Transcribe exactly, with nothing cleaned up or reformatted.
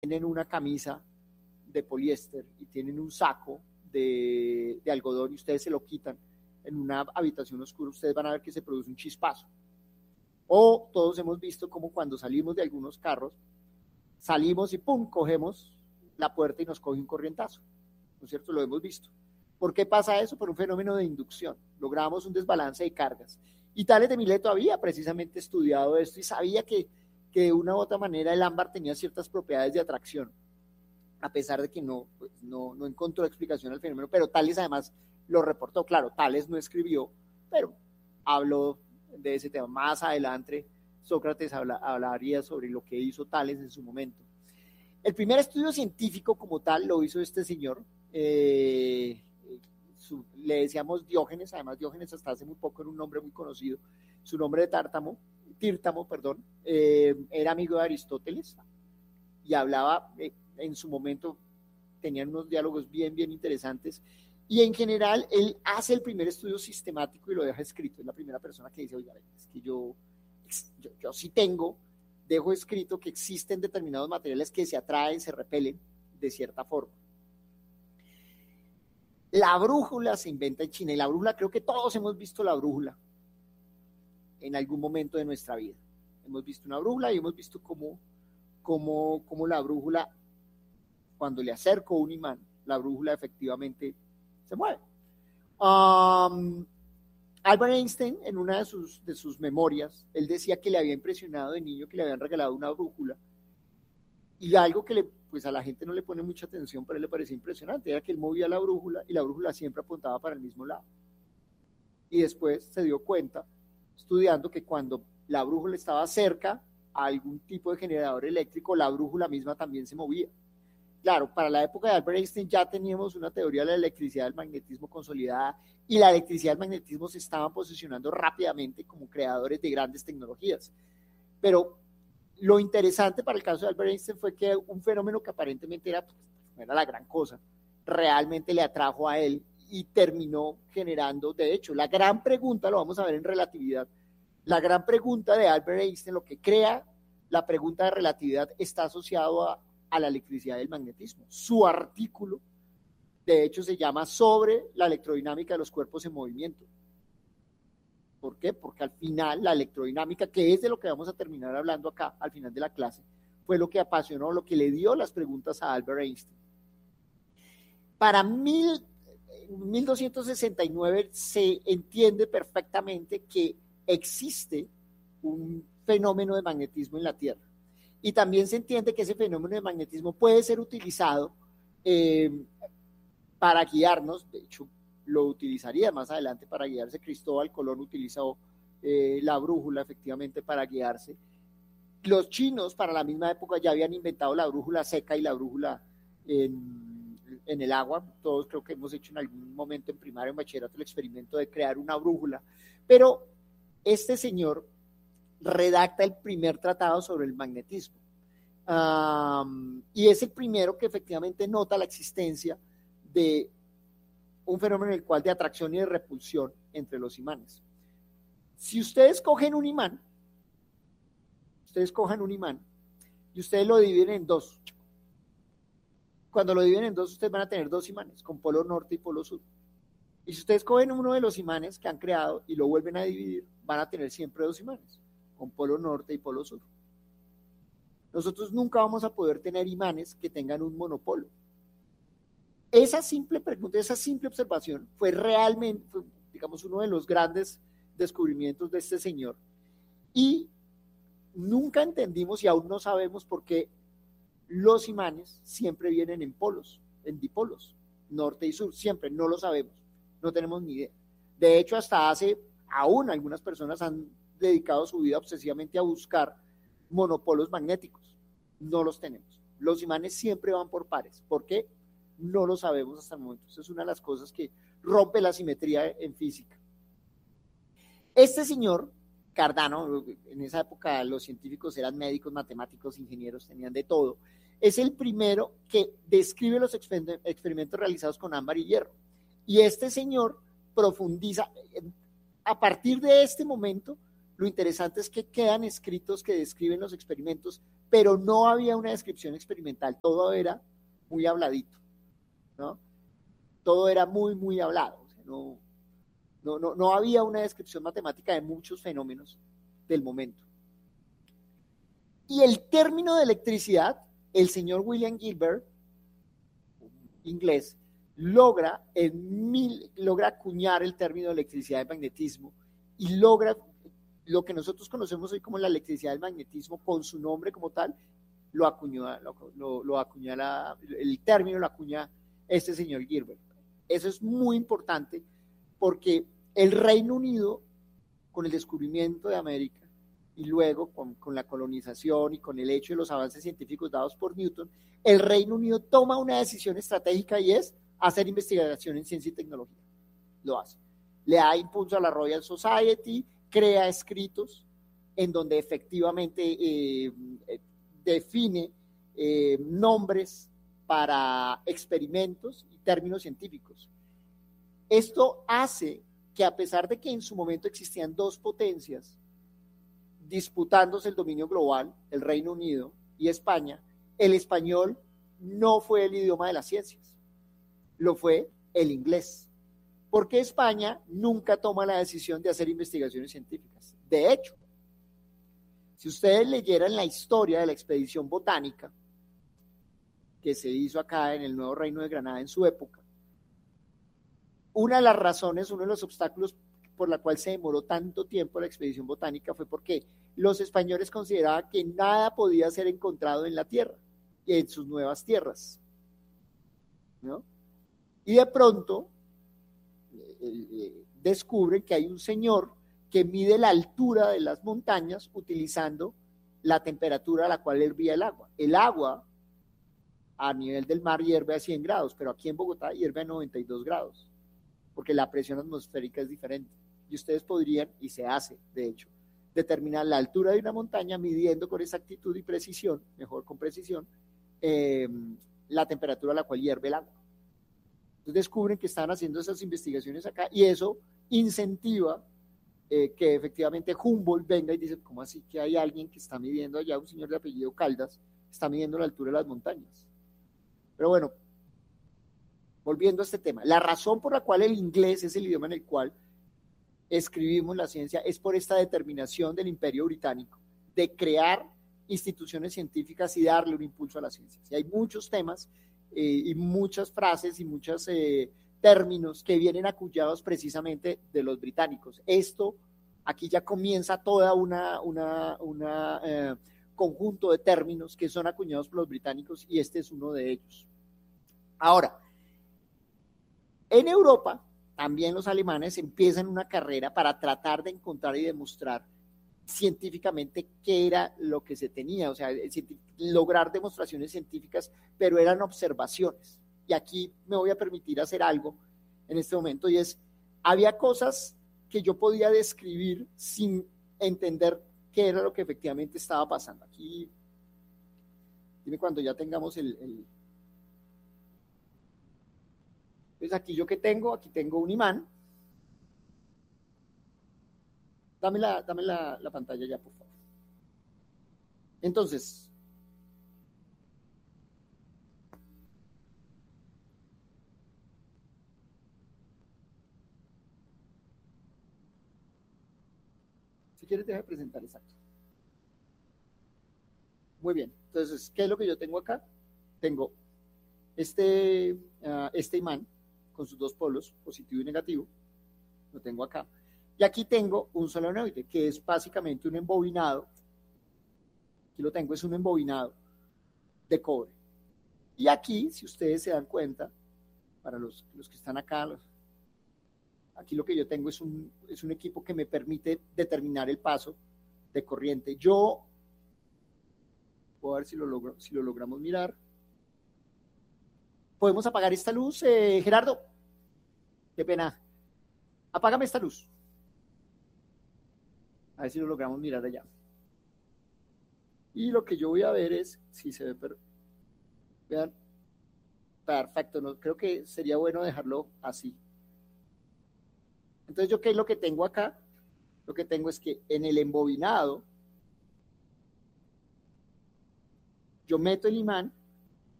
tienen una camisa de poliéster y tienen un saco de, de algodón y ustedes se lo quitan en una habitación oscura, ustedes van a ver que se produce un chispazo. O todos hemos visto como cuando salimos de algunos carros, salimos y pum, cogemos la puerta y nos coge un corrientazo, ¿no es cierto? Lo hemos visto. ¿Por qué pasa eso? Por un fenómeno de inducción. Logramos un desbalance de cargas. Y Tales de Mileto había precisamente estudiado esto y sabía que, que de una u otra manera el ámbar tenía ciertas propiedades de atracción, a pesar de que no, pues, no, no encontró explicación al fenómeno, pero Tales además lo reportó. Claro, Tales no escribió, pero habló de ese tema. Más adelante, Sócrates habla, hablaría sobre lo que hizo Tales en su momento. El primer estudio científico como tal lo hizo este señor, eh, su, le decíamos Diógenes, además Diógenes hasta hace muy poco era un nombre muy conocido, su nombre de Tártamo, Tírtamo, perdón, eh, era amigo de Aristóteles y hablaba, eh, en su momento tenían unos diálogos bien, bien interesantes, y en general él hace el primer estudio sistemático y lo deja escrito. Es la primera persona que dice, oiga, es que yo, yo, yo sí tengo, dejo escrito que existen determinados materiales que se atraen, se repelen de cierta forma. La brújula se inventa en China, y la brújula, creo que todos hemos visto la brújula en algún momento de nuestra vida. Hemos visto una brújula y hemos visto cómo, cómo, cómo la brújula, cuando le acerco un imán, la brújula efectivamente se mueve. Um, Albert Einstein, en una de sus, de sus memorias, él decía que le había impresionado de niño que le habían regalado una brújula, y algo que le, pues a la gente no le pone mucha atención, pero a él le parecía impresionante, era que él movía la brújula y la brújula siempre apuntaba para el mismo lado. Y después se dio cuenta, estudiando, que cuando la brújula estaba cerca a algún tipo de generador eléctrico, la brújula misma también se movía. Claro, para la época de Albert Einstein ya teníamos una teoría de la electricidad del magnetismo consolidada, y la electricidad y el magnetismo se estaban posicionando rápidamente como creadores de grandes tecnologías. Pero lo interesante para el caso de Albert Einstein fue que un fenómeno que aparentemente era, pues, no era la gran cosa, realmente le atrajo a él y terminó generando, de hecho, la gran pregunta, lo vamos a ver en relatividad, la gran pregunta de Albert Einstein, lo que crea la pregunta de relatividad, está asociado a, a la electricidad y el magnetismo. Su artículo, de hecho, se llama Sobre la electrodinámica de los cuerpos en movimiento. ¿Por qué? Porque al final la electrodinámica, que es de lo que vamos a terminar hablando acá al final de la clase, fue lo que apasionó, lo que le dio las preguntas a Albert Einstein. Para mil, mil doscientos sesenta y nueve se entiende perfectamente que existe un fenómeno de magnetismo en la Tierra, y también se entiende que ese fenómeno de magnetismo puede ser utilizado eh, para guiarnos. De hecho, lo utilizaría más adelante para guiarse. Cristóbal Colón utilizó eh, la brújula efectivamente para guiarse. Los chinos para la misma época ya habían inventado la brújula seca y la brújula en, en el agua. Todos creo que hemos hecho en algún momento en primaria, en bachillerato, el experimento de crear una brújula, pero este señor redacta el primer tratado sobre el magnetismo, um, y es el primero que efectivamente nota la existencia de un fenómeno en el cual de atracción y de repulsión entre los imanes. Si ustedes cogen un imán, ustedes cojan un imán y ustedes lo dividen en dos. Cuando lo dividen en dos, ustedes van a tener dos imanes con polo norte y polo sur. Y si ustedes cogen uno de los imanes que han creado y lo vuelven a dividir, van a tener siempre dos imanes con polo norte y polo sur. Nosotros nunca vamos a poder tener imanes que tengan un monopolo. Esa simple pregunta, esa simple observación fue realmente, fue, digamos, uno de los grandes descubrimientos de este señor, y nunca entendimos y aún no sabemos por qué los imanes siempre vienen en polos, en dipolos, norte y sur, siempre, no lo sabemos, no tenemos ni idea. De hecho, hasta hace, aún algunas personas han dedicado su vida obsesivamente a buscar monopolos magnéticos, no los tenemos. Los imanes siempre van por pares. ¿Por qué? No lo sabemos hasta el momento. Esa es una de las cosas que rompe la simetría en física. Este señor Cardano, en esa época los científicos eran médicos, matemáticos, ingenieros, tenían de todo, es el primero que describe los experimentos realizados con ámbar y hierro. Y este señor profundiza. A partir de este momento, lo interesante es que quedan escritos que describen los experimentos pero no había una descripción experimental, todo era muy habladito, ¿no? Todo era muy, muy hablado, o sea, no, no, no, no había una descripción matemática de muchos fenómenos del momento. Y el término de electricidad, el señor William Gilbert, inglés, logra, en mil, logra acuñar el término de electricidad de magnetismo y logra lo que nosotros conocemos hoy como la electricidad del magnetismo, con su nombre como tal, lo acuñó, lo, lo, lo acuña la, el término lo acuña este señor Gilbert. Eso es muy importante porque el Reino Unido, con el descubrimiento de América y luego con, con la colonización y con el hecho de los avances científicos dados por Newton, el Reino Unido toma una decisión estratégica y es hacer investigación en ciencia y tecnología. Lo hace. Le da impulso a la Royal Society, crea escritos en donde efectivamente eh, define eh, nombres para experimentos y términos científicos. Esto hace que, a pesar de que en su momento existían dos potencias disputándose el dominio global, el Reino Unido y España, el español no fue el idioma de las ciencias, lo fue el inglés, porque España nunca toma la decisión de hacer investigaciones científicas. De hecho, si ustedes leyeran la historia de la expedición botánica que se hizo acá en el Nuevo Reino de Granada en su época, una de las razones, uno de los obstáculos por la cual se demoró tanto tiempo la expedición botánica fue porque los españoles consideraban que nada podía ser encontrado en la tierra, en sus nuevas tierras, ¿no? Y de pronto eh, eh, descubren que hay un señor que mide la altura de las montañas utilizando la temperatura a la cual hervía el agua. El agua a nivel del mar hierve a cien grados, pero aquí en Bogotá hierve a noventa y dos grados, porque la presión atmosférica es diferente. Y ustedes podrían, y se hace, de hecho, determinar la altura de una montaña midiendo con exactitud y precisión, mejor con precisión, eh, la temperatura a la cual hierve el agua. Entonces descubren que están haciendo esas investigaciones acá y eso incentiva eh, que efectivamente Humboldt venga y dice, ¿cómo así que hay alguien que está midiendo allá, un señor de apellido Caldas, está midiendo la altura de las montañas? Pero bueno, volviendo a este tema, la razón por la cual el inglés es el idioma en el cual escribimos la ciencia es por esta determinación del Imperio Británico de crear instituciones científicas y darle un impulso a la ciencia. Y hay muchos temas eh, y muchas frases y muchos eh, términos que vienen acuñados precisamente de los británicos. Esto, aquí ya comienza toda una, una, una eh, conjunto de términos que son acuñados por los británicos y este es uno de ellos. Ahora, en Europa, también los alemanes empiezan una carrera para tratar de encontrar y demostrar científicamente qué era lo que se tenía, o sea, lograr demostraciones científicas, pero eran observaciones. Y aquí me voy a permitir hacer algo en este momento, y es, había cosas que yo podía describir sin entender qué era lo que efectivamente estaba pasando. Aquí, dime cuando ya tengamos el... el Entonces aquí yo que tengo, aquí tengo un imán. Dame la, dame la, la pantalla ya, por favor. Entonces, si quieres déjame presentar, exacto. Muy bien, entonces, ¿qué es lo que yo tengo acá? Tengo este, uh, este imán con sus dos polos, positivo y negativo, lo tengo acá. Y aquí tengo un solenoide, que es básicamente un embobinado, aquí lo tengo, es un embobinado de cobre. Y aquí, si ustedes se dan cuenta, para los, los que están acá, los, aquí lo que yo tengo es un, es un equipo que me permite determinar el paso de corriente. Yo, voy a ver si lo, logro, si lo logramos mirar. ¿Podemos apagar esta luz, eh, Gerardo? Qué pena. Apágame esta luz. A ver si lo logramos mirar allá. Y lo que yo voy a ver es, si se ve, pero, vean, perfecto, no, creo que sería bueno dejarlo así. Entonces, ¿yo qué es lo que tengo acá? Lo que tengo es que en el embobinado, yo meto el imán